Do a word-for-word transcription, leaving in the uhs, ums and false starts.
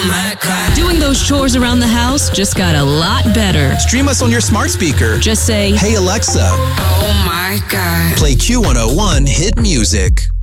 my God. Doing those chores around the house just got a lot better. Stream us on your smart speaker. Just say, "Hey Alexa, Oh my God. play Q one oh one Hit Music."